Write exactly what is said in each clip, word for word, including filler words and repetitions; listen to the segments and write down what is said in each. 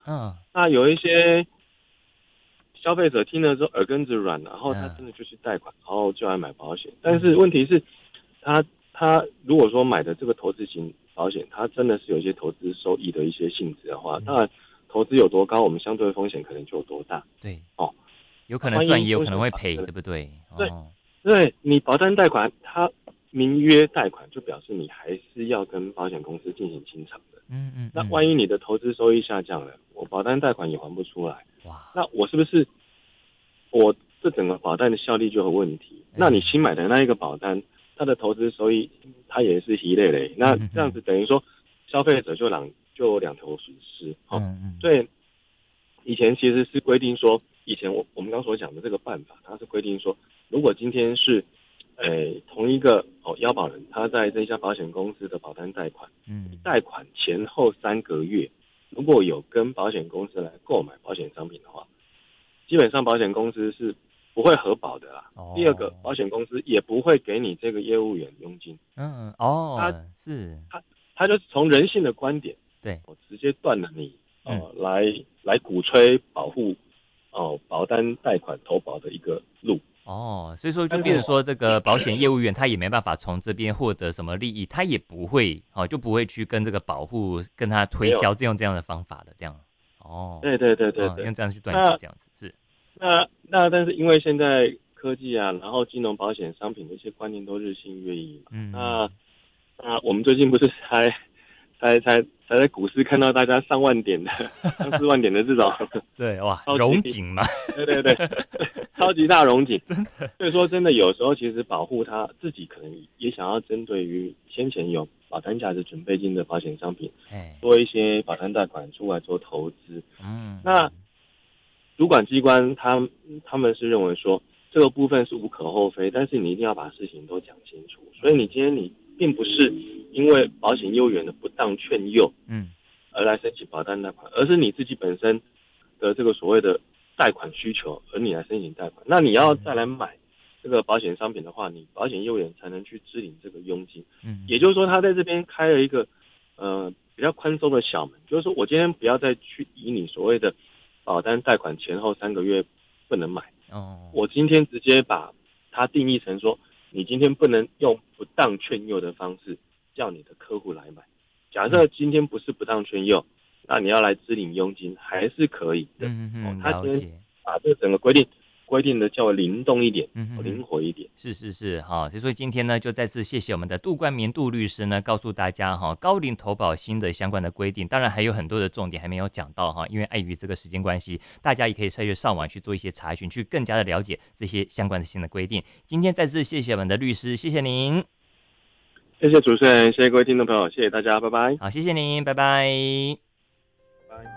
嗯， 那有一些消费者听了之后耳根子软，然后他真的就去贷款，然后就来买保险。但是问题是，他他如果说买的这个投资型保险，它真的是有一些投资收益的一些性质的话，当然投资有多高，我们相对的风险可能就有多大。 对， 哦， 有可能赚，也有可能会赔， 万一风险对不对？ 对， 哦， 对你保单贷款，它明约贷款，就表示你还是要跟保险公司进行清偿的。 嗯嗯嗯， 那万一你的投资收益下降了，我保单贷款也还不出来， 哇， 那我是不是我这整个保单的效力就有问题？那你新买的那一个保单，它的投资收益它也是一类类，那这样子等于说消费者就两就两头损失。好、哦， 嗯嗯， 所以以前其实是规定说，以前我我们刚所讲的这个办法，它是规定说，如果今天是诶同一个哦腰保人，他在这家保险公司的保单贷款， 嗯， 贷款前后三个月，如果有跟保险公司来购买保险商品的话，基本上保险公司是不会核保的啦。 哦， 第二个，保险公司也不会给你这个业务员佣金。 嗯哦， 他是， 他他就是从人性的观点， 对， 我直接断了你哦、呃嗯， 来来鼓吹保护哦、呃保单贷款投保的一个路。 哦，所以说就变成说，这个保险业务员他也没办法从这边获得什么利益，他也不会哦，就不会去跟这个保护跟他推销，这用这样的方法的这样。哦， 对对对对对， 哦、用这样去断解这样子是。 那那但是因为现在科技啊，然后金融保险商品的一些观念都日新月异嘛。 嗯， 那那我们最近不是才才才才在股市看到大家上万点的、上四万点的这种， 对哇，荣景嘛， 对对对，超级大荣景，真的。所以说真的有时候其实保护他自己可能也想要针对于先前有保单价值准备金的保险商品，做一些保单贷款出来做投资。嗯，那主管机关他他们是认为说这个部分是无可厚非，但是你一定要把事情都讲清楚。所以你今天你并不是因为保险业务员的不当劝诱，嗯，而来申请保单贷款，而是你自己本身的这个所谓的贷款需求，而你来申请贷款。那你要再来买这个保险商品的话，你保险业务员才能去支领这个佣金。嗯，也就是说，他在这边开了一个呃比较宽松的小门，就是说我今天不要再去以你所谓的保单贷款前后三个月不能买，哦，我今天直接把它定义成说，你今天不能用不当劝诱的方式叫你的客户来买。假设今天不是不当劝诱，那你要来支领佣金还是可以的。嗯嗯，他今天把这整个规定规定的较为灵动一点，嗯，灵活一点。 是是是，哈，所以说今天呢，就再次谢谢我们的杜冠明杜律师呢，告诉大家哈，高龄投保新的相关的规定，当然还有很多的重点还没有讲到哈，因为碍于这个时间关系，大家也可以再去上网去做一些查询，去更加的了解这些相关的新的规定。今天再次谢谢我们的律师，谢谢您。 谢谢主持人，谢谢各位听众朋友，谢谢大家，拜拜。 好，谢谢您，拜拜。 拜拜。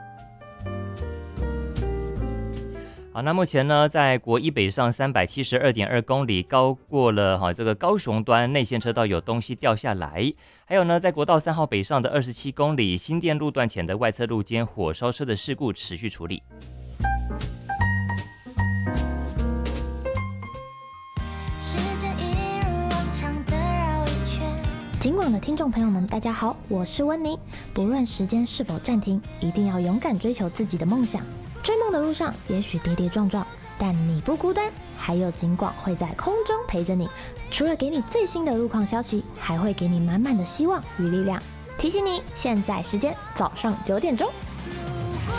好，那目前呢，在国一北上三百七十二点二公里，高过了哈这个高雄端内线车道有东西掉下来，还有呢，在国道三号北上的二十七公里新店路段前的外侧路肩火烧车的事故持续处理。 警广的听众朋友们，大家好，我是温妮。不论时间是否暂停，一定要勇敢追求自己的梦想。追梦的路上，也许跌跌撞撞，但你不孤单，还有警广会在空中陪着你。除了给你最新的路况消息，还会给你满满的希望与力量。提醒你，现在时间早上九点钟。